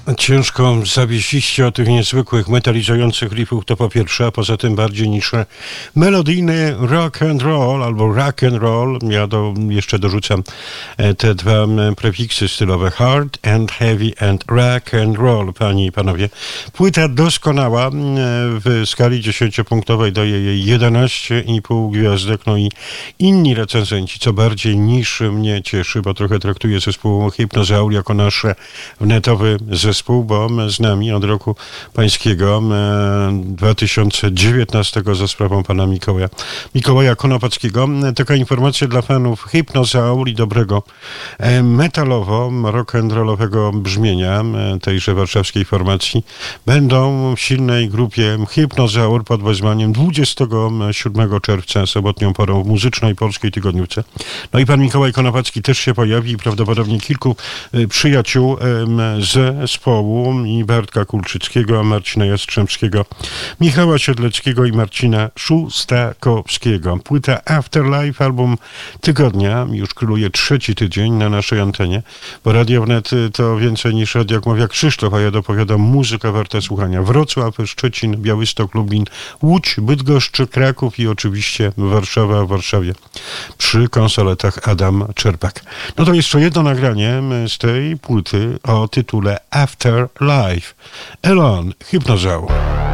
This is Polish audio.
Ciężko zawieść iście o tych niezwykłych, metalizujących riffów, to po pierwsze, a poza tym bardziej niż melodyjny rock and roll albo rock and roll. Ja jeszcze dorzucam te dwa prefiksy stylowe: hard and heavy and rock and roll. Panie i panowie, płyta doskonała, w skali 10-punktowej daje jej 11,5 gwiazdek. No i inni recenzenci, co bardziej niż mnie cieszy, bo trochę traktuję zespół Hypnozaur jako nasz netowy zespół, bo z nami od roku pańskiego 2019 za sprawą pana Mikołaja Konopackiego. Taka informacja dla fanów Hypnozaur i dobrego metalowo-rock'n'rollowego brzmienia tejże warszawskiej formacji będą w silnej grupie Hypnozaur pod wezwaniem 27 czerwca, sobotnią porą w muzycznej polskiej tygodniówce. No i pan Mikołaj Konopacki też się pojawi i prawdopodobnie kilku przyjaciół z zespołu i Bartka Kulczyckiego, Marcina Jastrzębskiego, Michała Siedleckiego i Marcina Szustakowskiego. Płyta Afterlife, album tygodnia, już króluje trzeci tydzień na naszej antenie, bo Radio Wnet to więcej niż radio, jak mawia Krzysztof, a ja dopowiadam, muzyka warta słuchania. Wrocław, Szczecin, Białystok, Lublin, Łódź, Bydgoszcz, Kraków i oczywiście Warszawa w Warszawie przy konsoletach Adam Czerpak. No to jeszcze jedno nagranie z tej płyty o tytule Afterlife. Elon, Hypnozaur.